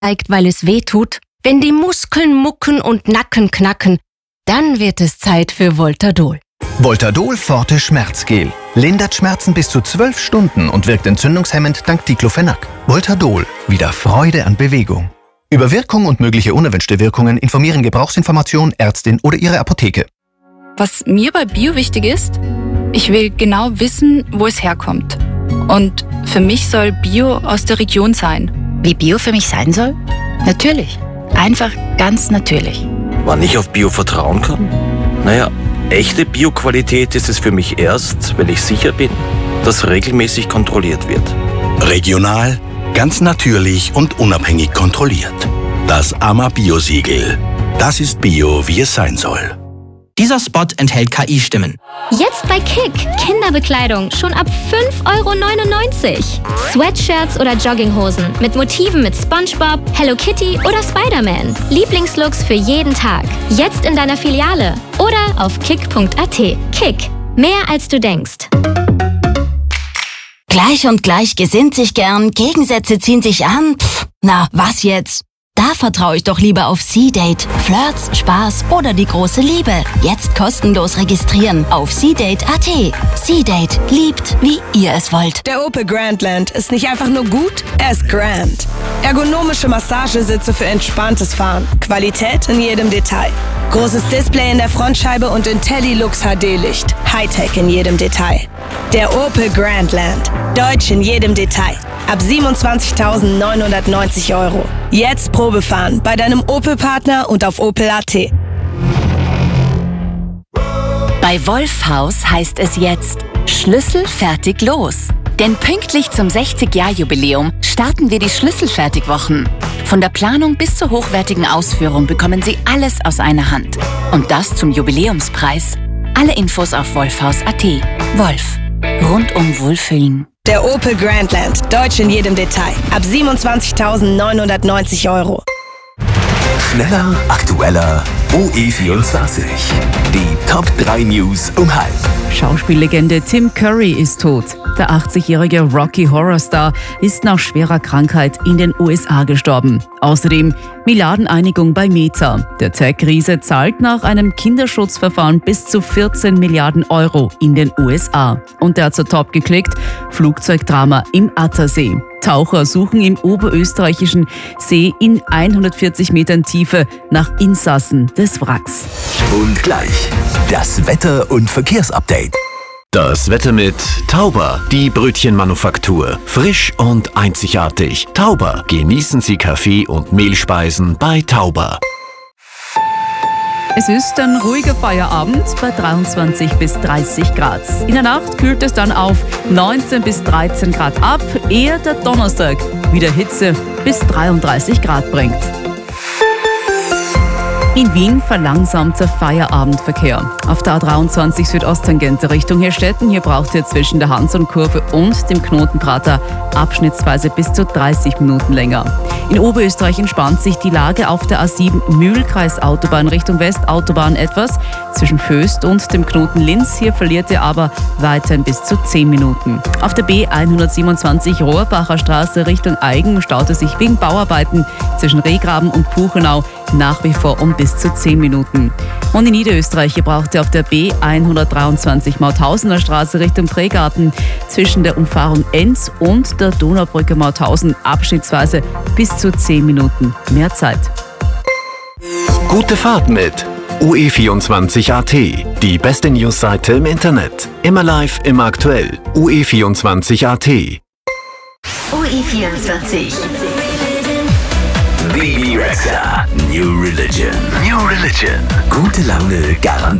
zeigt, weil es weh tut, wenn die Muskeln mucken und Nacken knacken, dann wird es Zeit für Voltadol. Voltadol Forte Schmerzgel. Lindert Schmerzen bis zu 12 Stunden und wirkt entzündungshemmend dank Diclofenac. Voltadol. Wieder Freude an Bewegung. Über Wirkung und mögliche unerwünschte Wirkungen informieren Gebrauchsinformation, Ärztin oder Ihre Apotheke. Was mir bei Bio wichtig ist, ich will genau wissen, wo es herkommt. Und für mich soll Bio aus der Region sein. Wie Bio für mich sein soll? Natürlich. Einfach ganz natürlich. Wann ich auf Bio vertrauen kann? Naja, echte Bio-Qualität ist es für mich erst, wenn ich sicher bin, dass regelmäßig kontrolliert wird. Regional, ganz natürlich und unabhängig kontrolliert. Das AMA-Bio-Siegel. Das ist Bio, wie es sein soll. Dieser Spot enthält KI-Stimmen. Jetzt bei Kick. Kinderbekleidung schon ab 5,99 €. Sweatshirts oder Jogginghosen mit Motiven mit SpongeBob, Hello Kitty oder Spider-Man. Lieblingslooks für jeden Tag. Jetzt in deiner Filiale oder auf kick.at. Kick. Mehr als du denkst. Gleich und gleich gesinnt sich gern, Gegensätze ziehen sich an. Na, was jetzt? Da vertraue ich doch lieber auf C-Date. Flirts, Spaß oder die große Liebe. Jetzt kostenlos registrieren auf C-Date.at. C-Date. Liebt, wie ihr es wollt. Der Opel Grandland ist nicht einfach nur gut, er ist grand. Ergonomische Massagesitze für entspanntes Fahren. Qualität in jedem Detail. Großes Display in der Frontscheibe und IntelliLux HD-Licht. Hightech in jedem Detail. Der Opel Grandland. Deutsch in jedem Detail. Ab 27.990 €. Jetzt Probefahren bei deinem Opel-Partner und auf Opel.at. Bei Wolfhaus heißt es jetzt Schlüssel fertig los. Denn pünktlich zum 60-Jahr-Jubiläum starten wir die Schlüsselfertigwochen. Von der Planung bis zur hochwertigen Ausführung bekommen Sie alles aus einer Hand. Und das zum Jubiläumspreis. Alle Infos auf wolfhaus.at. Wolf. Rundum Wohlfühlen. Der Opel Grandland. Deutsch in jedem Detail. Ab 27.990 €. Schneller, aktueller, OE24. Die Top 3 News um halb. Schauspiellegende Tim Curry ist tot. Der 80-jährige Rocky Horror Star ist nach schwerer Krankheit in den USA gestorben. Außerdem Milliardeneinigung bei Meta. Der Tech-Riese zahlt nach einem Kinderschutzverfahren bis zu 14 Milliarden € in den USA. Und der hat so top geklickt, Flugzeugdrama im Attersee. Taucher suchen im oberösterreichischen See in 140 Metern Tiefe nach Insassen des Wracks. Und gleich das Wetter- und Verkehrsupdate. Das Wetter mit Tauber, die Brötchenmanufaktur. Frisch und einzigartig. Tauber, genießen Sie Kaffee und Mehlspeisen bei Tauber. Es ist ein ruhiger Feierabend bei 23 bis 30 Grad. In der Nacht kühlt es dann auf 19 bis 13 Grad ab, ehe der Donnerstag wieder Hitze bis 33 Grad bringt. In Wien verlangsamt der Feierabendverkehr. Auf der A23 Südosttangente Richtung Herstetten. Hier braucht ihr zwischen der Hanson-Kurve und dem Knotenprater abschnittsweise bis zu 30 Minuten länger. In Oberösterreich entspannt sich die Lage auf der A7 Mühlkreisautobahn Richtung Westautobahn etwas. Zwischen Föst und dem Knoten Linz. Hier verliert ihr aber weiterhin bis zu 10 Minuten. Auf der B127 Rohrbacher Straße Richtung Aigen staut es sich wegen Bauarbeiten zwischen Rehgraben und Buchenau nach wie vor um bis zu 10 Minuten. Und in Niederösterreich braucht ihr auf der B123 Mauthausener Straße Richtung Pregarten zwischen der Umfahrung Enz und der Donaubrücke Mauthausen abschnittsweise bis zu 10 Minuten mehr Zeit. Gute Fahrt mit OE24.at, die beste Newsseite im Internet. Immer live, immer aktuell. OE24.at. OE24. Bibi Rexha, New Religion. New Religion. Gute Laune garantiert.